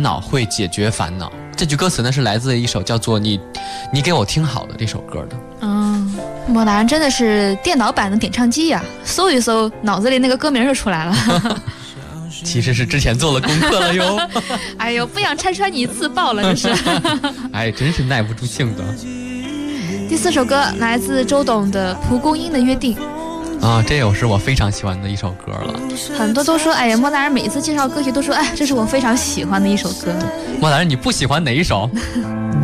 烦恼会解决烦恼。这句歌词呢是来自一首叫做你给我听好的这首歌的。 莫达人真的是电脑版的点唱机呀，搜一搜脑子里那个歌名就出来了。 其实是之前做了功课了哟。 哎呦，不想拆穿你自爆了，这是。 哎，真是耐不住性子。 第4首歌来自周董的《蒲公英的约定》 啊，这又是我非常喜欢的一首歌了。 很多都说，哎呀，莫大人每一次介绍歌曲都说，哎，这是我非常喜欢的一首歌。 莫大人，你不喜欢哪一首？